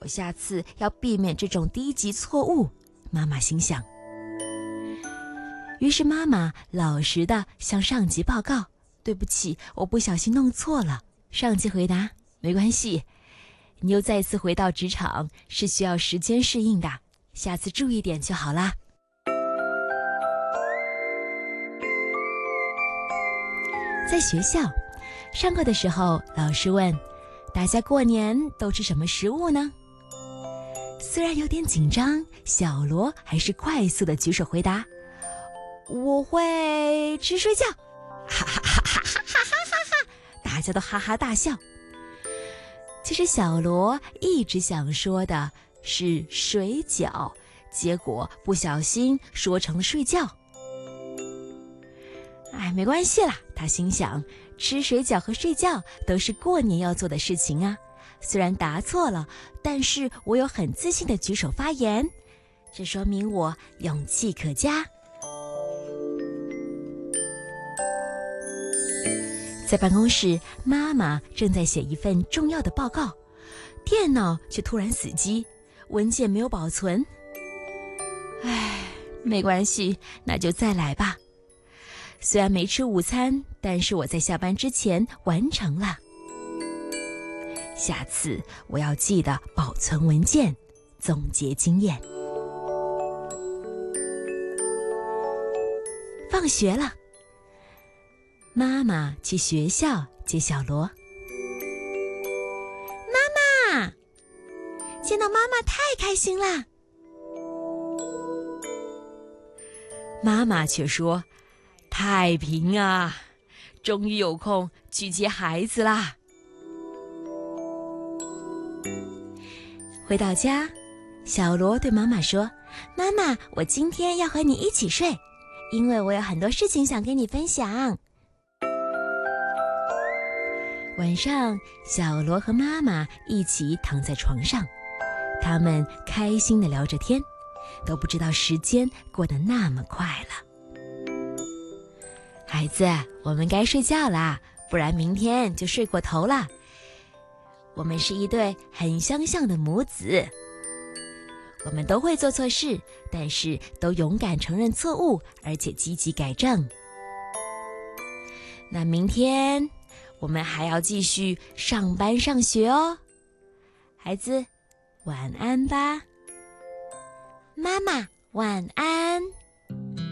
下次要避免这种低级错误，妈妈心想。于是妈妈老实地向上级报告，对不起，我不小心弄错了。上级回答，没关系，你又再次回到职场是需要时间适应的，下次注意点就好啦。在学校上课的时候，老师问大家过年都吃什么食物呢？虽然有点紧张，小罗还是快速地举手回答，我会吃睡觉。哈哈哈哈哈哈哈哈！大家都哈哈大笑。其实小罗一直想说的是水饺，结果不小心说成了睡觉。没关系啦，他心想，吃水饺和睡觉都是过年要做的事情啊。虽然答错了，但是我有很自信的举手发言，这说明我勇气可嘉。在办公室，妈妈正在写一份重要的报告，电脑却突然死机，文件没有保存。没关系，那就再来吧。虽然没吃午餐，但是我在下班之前完成了。下次我要记得保存文件，总结经验。放学了，妈妈去学校接小罗。妈妈，见到妈妈太开心了。妈妈却说，太平啊，终于有空去接孩子啦。回到家，小罗对妈妈说，妈妈，我今天要和你一起睡，因为我有很多事情想跟你分享。晚上，小罗和妈妈一起躺在床上，他们开心地聊着天，都不知道时间过得那么快了。孩子，我们该睡觉啦，不然明天就睡过头了。我们是一对很相像的母子，我们都会做错事，但是都勇敢承认错误，而且积极改正。那明天我们还要继续上班上学哦。孩子，晚安吧。妈妈，晚安。